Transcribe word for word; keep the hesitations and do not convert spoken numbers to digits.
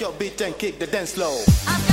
your beat and kick the dance floor. I've got